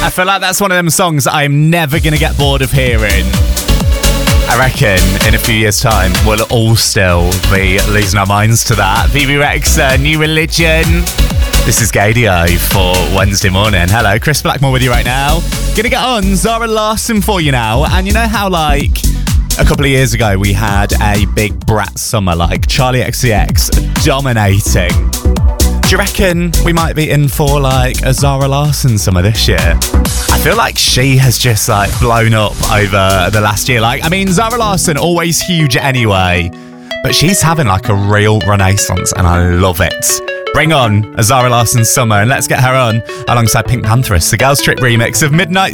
I feel like that's one of them songs that I'm never going to get bored of hearing. I reckon in a few years' time, we'll all still be losing our minds to that. BB Rexa, New Religion. This is Gadio for Wednesday morning. Hello, Chris Blackmore with you right now. Gonna get on Zara Larsson for you now. And you know how, like, a couple of years ago, we had a big brat summer, like Charlie XCX dominating. Do you reckon we might be in for, like, a Zara Larsson summer this year? I feel like she has just, like, blown up over the last year. Like, I mean, Zara Larsson, always huge anyway, but she's having, like, a real renaissance, and I love it. Bring on a Zara Larsson summer, and let's get her on alongside Pink Pantheress, the Girls Trip remix of Midnight